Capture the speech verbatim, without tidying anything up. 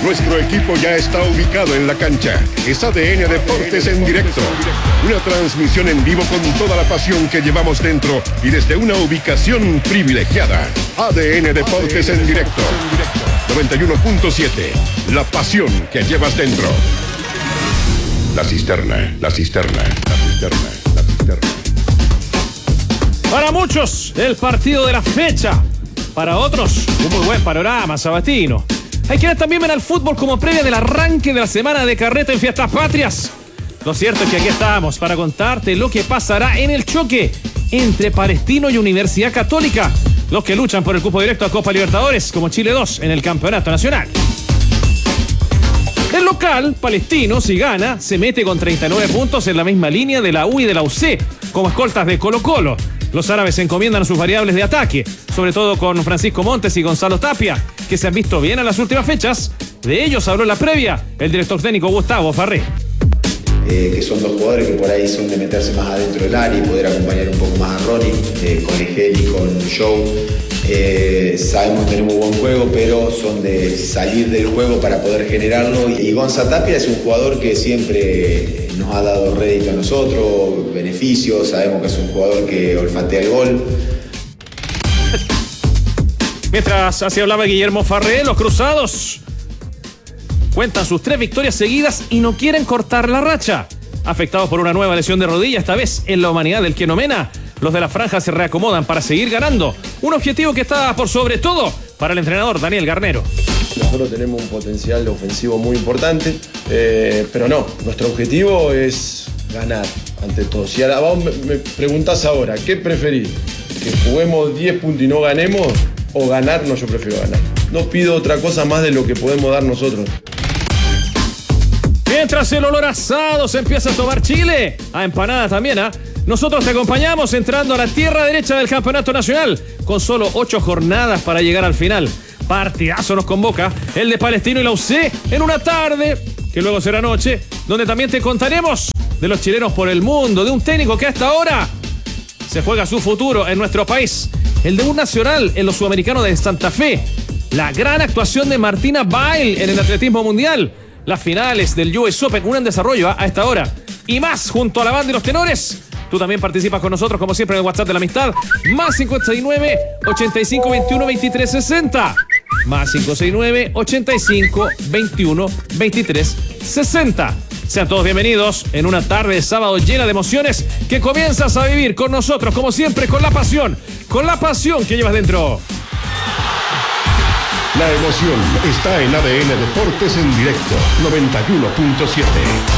Nuestro equipo ya está ubicado en la cancha. Es A D N Deportes en directo. Una transmisión en vivo con toda la pasión que llevamos dentro y desde una ubicación privilegiada. A D N Deportes en directo. noventa y uno punto siete. La pasión que llevas dentro. La cisterna, la cisterna, la cisterna, la cisterna. Para muchos, el partido de la fecha. Para otros, un muy buen panorama sabatino. Hay quienes también ven al fútbol como previa del arranque de la semana de carreta en Fiestas Patrias. Lo cierto es que aquí estamos para contarte lo que pasará en el choque entre Palestino y Universidad Católica, los que luchan por el cupo directo a Copa Libertadores, como Chile dos en el Campeonato Nacional. El local, Palestino, si gana, se mete con treinta y nueve puntos en la misma línea de la U y de la U C, como escoltas de Colo-Colo. Los árabes se encomiendan a sus variables de ataque, sobre todo con Francisco Montes y Gonzalo Tapia, que se han visto bien en las últimas fechas. De ellos habló en la previa el director técnico Gustavo Farré. Eh, que son dos jugadores que por ahí son de meterse más adentro del área y poder acompañar un poco más a Ronnie, eh, con Egel y con Joe. Eh, sabemos que tenemos buen juego, pero son de salir del juego para poder generarlo. Y Gonzalo Tapia es un jugador que siempre nos ha dado rédito a nosotros, beneficios. Sabemos que es un jugador que olfatea el gol. Mientras así hablaba Guillermo Farré, los cruzados cuentan sus tres victorias seguidas y no quieren cortar la racha. Afectados por una nueva lesión de rodilla, esta vez en la humanidad del Keno Mena, los de la franja se reacomodan para seguir ganando. Un objetivo que está por sobre todo para el entrenador Daniel Garnero. Nosotros tenemos un potencial ofensivo muy importante, eh, pero no, nuestro objetivo es ganar ante todo. Si ahora vos me, me preguntás ahora, ¿qué preferís? ¿Que juguemos diez puntos y no ganemos o ganar? No, yo prefiero ganar. No pido otra cosa más de lo que podemos dar nosotros. Mientras el olor asado se empieza a tomar Chile, a empanada también, ¿ah? ¿eh? Nosotros te acompañamos entrando a la tierra derecha del Campeonato Nacional, con solo ocho jornadas para llegar al final. Partidazo nos convoca el de Palestino y la U C en una tarde, que luego será noche, donde también te contaremos de los chilenos por el mundo, de un técnico que hasta ahora se juega su futuro en nuestro país, el debut nacional en los sudamericanos de Santa Fe, la gran actuación de Martina Bail en el atletismo mundial, las finales del U S Open, una en desarrollo a esta hora, y más junto a la banda y los tenores. Tú también participas con nosotros, como siempre, en el WhatsApp de la amistad, más cincuenta y nueve, ochenta y cinco, veintiuno, veintitrés, sesenta, más cincuenta y nueve, ochenta y cinco, veintiuno, veintitrés, sesenta. Sean todos bienvenidos en una tarde de sábado llena de emociones que comienzas a vivir con nosotros, como siempre, con la pasión, con la pasión que llevas dentro. La emoción está en A D N Deportes en directo, noventa y uno punto siete.